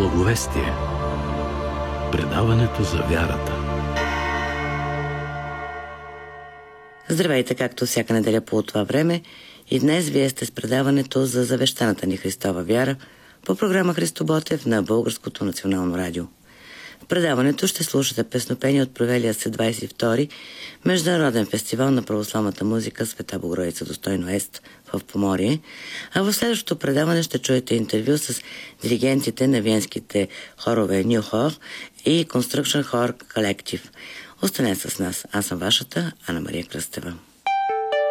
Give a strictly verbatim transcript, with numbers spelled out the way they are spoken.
Благовестие. Предаването за вярата. Здравейте, както всяка неделя по това време. И днес вие сте с предаването за завещаната ни Христова вяра по програма Христо Ботев на Българското национално радио. В предаването ще слушате песнопения от провелия се двадесет и втори Международен фестивал на православната музика Света Богородица Достойно Ест в Поморие, а в следващото предаване ще чуете интервю с диригентите на виенските хорове New Hor и Construction Hor Collective. Остане с нас. Аз съм вашата Ана Мария Кръстева.